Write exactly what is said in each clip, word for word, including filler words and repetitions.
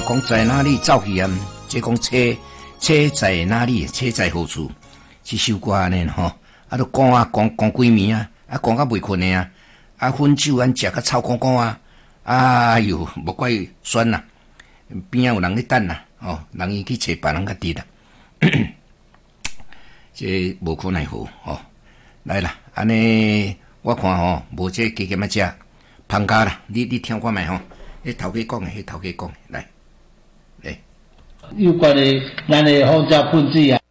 讲在哪里走去啊？即讲车车在哪里？车在何处？这首歌安尼吼，啊，都讲啊讲讲几暝啊，啊讲到袂困的啊，啊薰酒安食甲臭讲讲啊，哎哟，无怪酸啦，边仔有人咧等啦，哦，人伊去找别人较滴啦，这无可奈何哦。来啦，安尼我看吼，无这加减啊食，芳家啦，你你听看觅吼，迄头家讲的，迄头家讲的，来，来， 有关的咱的放假喷水啊。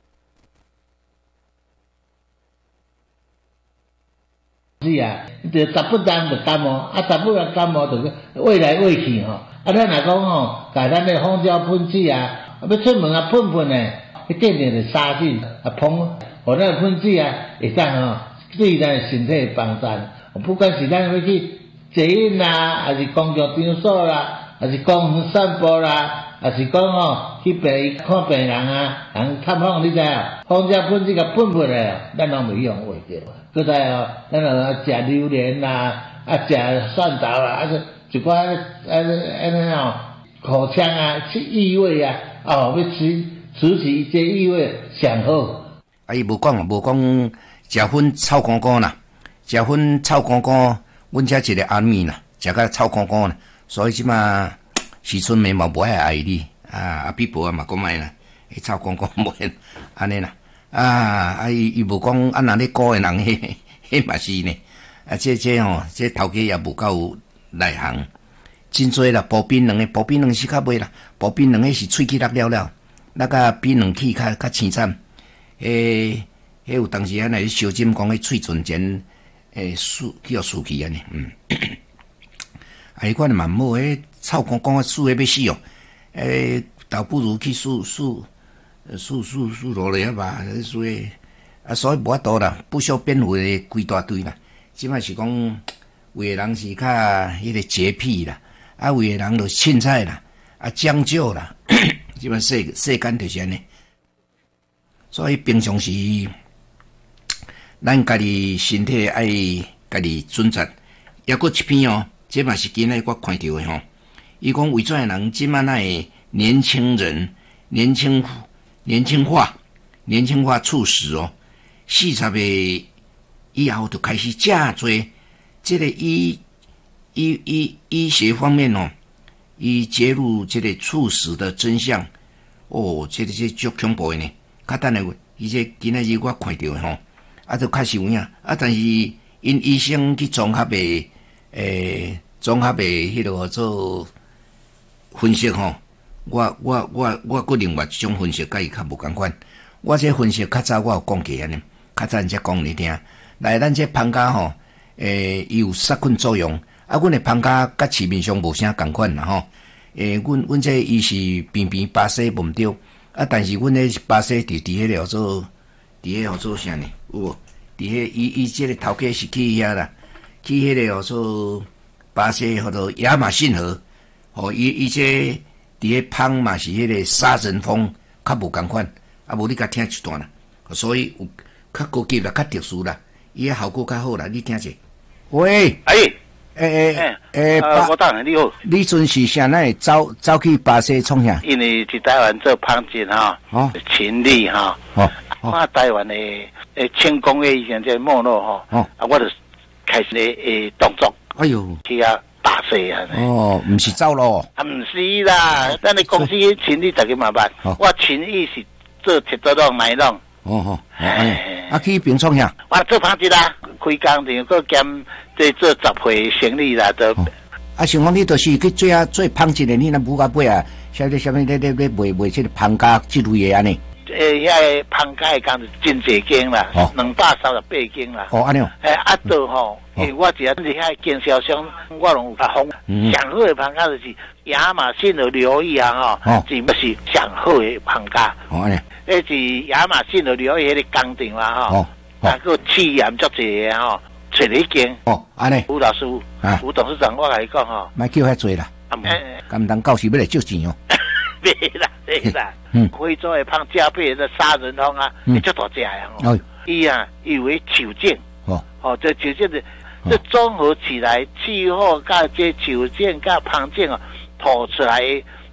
是啊，就十不当就感冒，啊十不当感冒就喂来喂去吼。啊，咱若讲吼，甲咱的蜂胶喷水啊，要出门啊喷喷诶，一点点的杀菌啊喷，互咱的喷水啊会当吼对咱的身体帮助。不管是咱要去捷运啦，还是公共场所啦，还是公园散步啦，还是讲吼去病院看病人啊，人探访你知啊，蜂胶喷水甲喷喷诶，咱拢袂用袂着。搁再哦，咱啊食榴莲啦，啊食蒜头啦，啊一寡啊安尼哦口腔啊去异味啊，哦要吃除去这异味上好。 啊伊无讲啊，无讲食薰臭干干啦，食薰臭干干，阮遮一个阿妹啦，食甲臭干干啦，所以即马时阵眉毛无爱爱你啊，啊比伯啊嘛讲卖啦，迄臭干干无安尼啦。啊！啊！伊伊无讲啊，若咧鼓诶人，迄迄嘛是呢。啊，这这吼，这头家也无够内行，真多啦。薄冰两个，薄冰两是较袂啦。薄冰两个是喙齿落了了，那个冰两齿较较青惨。诶，迄有当时啊，来小金讲迄喙唇前诶竖叫竖起安尼，嗯。啊，迄款嘛毋好，迄臭讲讲啊，输诶要死哦。诶，倒不如去输输。数数数落来啊吧，所以啊，所以无法度啦，不需要变为规大堆啦。即摆是讲，有诶人是较迄个洁癖啦，啊，有诶人就凊彩啦，啊，将就啦。即摆世世间就是安尼，所以平常时，咱家己身体爱家己准则。抑搁一篇哦，这嘛是今日我看到诶吼。伊讲为怎诶人即摆那会年轻人年轻。年轻化，年轻化促使哦，四十岁以后就开始真多。这个医医医医学方面哦，伊揭露这个猝死的真相。哦，这个是足恐怖的呢。较等下，伊这今仔日我看到的吼，啊，就较是有影啊。但是因医生去综合的诶，综合的迄个做分析吼。我我我我个另外一种分析，甲伊较无共款。我这分析较早我有讲过安尼，较早才讲你听。来，咱这芳家吼，诶，伊有杀菌作用。啊，阮的芳家甲市面上无啥共款啦吼。诶，阮阮这伊是偏偏巴西无毋对，啊，但是阮咧巴西伫伫迄个做，伫迄个做啥呢？有无？伫迄伊伊这个头家是去遐啦，去迄个做巴西叫做亚马逊河，吼，伊伊这。伫迄芳嘛是迄个杀人蜂，较无共款，啊无你甲听一段啦，所以有较高级啦，较特殊啦，伊个效果较好啦，你听者。喂， 哎， 诶诶诶， 我当然你好， 你阵是啥会走走去巴西创啥？ 因为去台湾做芳针哈，哦，勤力哈，哦，看台湾的诶轻工业以前在没落哈，哦，啊我就开始诶动作，哎呦，去啊。巴西啊！ 哦，毋是走咯？ 啊，毋是啦，咱的公司勤力逐个嘛办，我勤力是做铁做弄买弄。 哦吼，哎，啊去平创啥？ 我做芳针啦，开工场个兼在做十回生意啦，都。 啊，想讲你著是去做啊做芳针的，你若母甲尾啊，晓得啥物？咧咧咧卖卖即个芳家之类的安尼。 诶，遐个芳家的工是真济间啦，两百三十八间啦。 哦，安尼哦。 诶，啊，都吼。欸、我只要是遐经销商，我拢有甲封。上好的芳家就是亚马逊的留意啊，吼、哦，是不是上好的芳家？哦，安尼。迄是亚马逊的留意迄个工厂啊，吼、哦，啊个试验足济啊，吼，找了一间。哦，安尼。吴老师，啊，吴董事长，我甲你讲吼， 莫叫遐济啦，敢当到时要来借钱哦。 别啦，别啦，嗯，非洲的芳加倍的杀人蜂啊，你足大只呀，哦，伊啊以为球茎，哦，哦，这球茎的。这综合起来，气候甲这球茎甲芳针啊，吐出来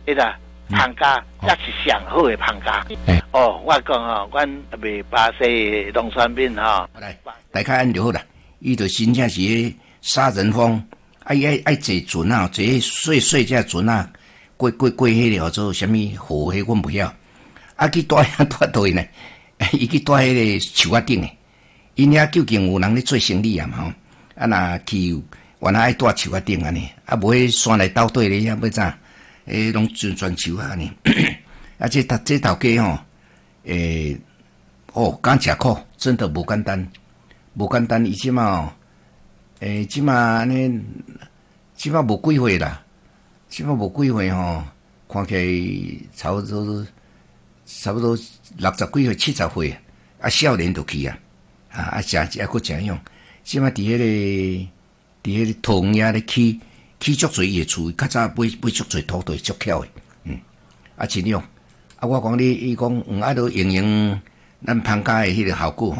迄个芳家也是上好的芳家。 欸、 哦，我讲吼，阮卖巴西农产品吼， 来，大家按就好啦。伊就真正是杀人蜂，爱爱爱坐船啊，坐细细只船啊，过过过迄个叫做啥物河，迄阮不晓。啊，去带遐带倒呢？伊去带迄个树仔顶诶，因遐究竟有人咧做生意啊嘛吼？啊，若去原来爱带树仔顶安尼，啊，无迄山内斗底咧遐要怎？诶，拢全全树啊安尼。啊，这头这头家吼，诶，哦，刚食苦，真的无简单，无简单。伊即嘛哦，诶，即嘛安尼，即嘛无几岁啦，即嘛无几岁吼，看起来差不多。差不多六十几岁、七十岁啊，少年就去啊，啊啊，食啊，佫食样。即摆伫迄个伫迄个桃园咧起起足侪伊诶厝，较早买买足侪土地足巧诶，嗯，啊，真样。啊，我讲你，伊讲嗯，啊，都用用咱芳家诶迄个效果。